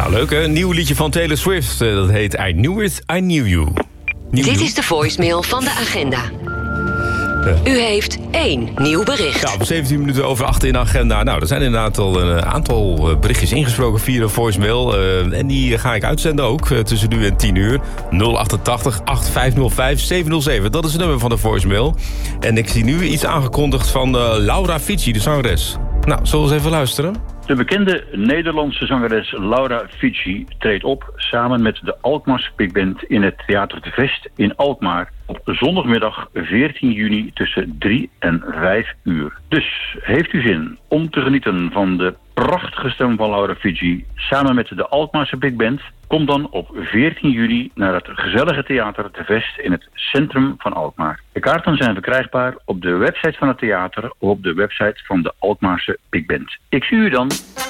Nou, leuk hè? Een nieuw liedje van Taylor Swift. Dat heet I Knew It, I Knew You. Dit is de voicemail van de agenda. U heeft 1 nieuw bericht. Ja, 17 minuten over 8 in de agenda. Nou, er zijn inderdaad al een aantal berichtjes ingesproken via de voicemail. En die ga ik uitzenden ook tussen nu en 10 uur. 088 8505 707. Dat is het nummer van de voicemail. En ik zie nu iets aangekondigd van Laura Fici, de zangeres. Nou, zullen we eens even luisteren? De bekende Nederlandse zangeres Laura Fici treedt op samen met de Alkmaarse Big Band in het Theater de Vest in Alkmaar op zondagmiddag 14 juni tussen 3 en 5 uur. Dus heeft u zin om te genieten van de prachtige stem van Laura Fici samen met de Alkmaarse Big Band? Kom dan op 14 juli naar het gezellige Theater de Vest in het centrum van Alkmaar. De kaarten zijn verkrijgbaar op de website van het theater of op de website van de Alkmaarse Big Band. Ik zie u dan.